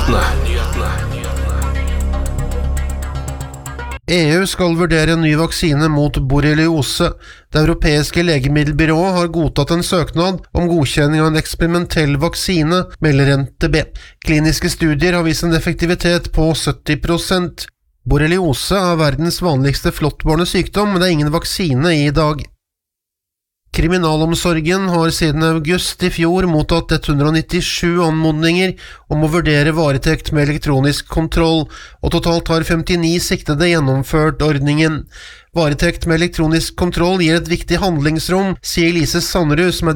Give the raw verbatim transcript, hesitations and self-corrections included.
E U skal vurdere en ny vaksine mot borreliose. Det europeiske legemiddelbyrået har godtatt en søknad om godkjenning av en eksperimentell vaksine, melder N T B. Kliniske studier har vist en effektivitet på sytti prosent. Borreliose er verdens vanligste flåttbårne sykdom, men det er ingen vaksine i dag. Kriminalomsorgen har siden august i fjor mottatt ett hundre nittisju anmodninger om å vurdere varetekt med elektronisk kontroll, og totalt har femtini siktede gjennomført ordningen. Varetekt med elektronisk kontroll gir et viktig handlingsrom, sier Lise Sanderud, som er